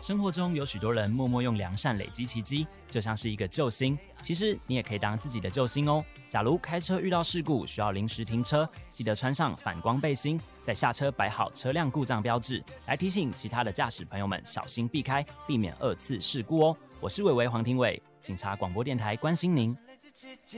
生活中有许多人默默用良善累积奇迹，就像是一个救星。其实你也可以当自己的救星哦。假如开车遇到事故需要临时停车，记得穿上反光背心，在下车摆好车辆故障标志，来提醒其他的驾驶朋友们小心避开，避免二次事故哦。我是伟伟黄庭伟，警察广播电台关心您。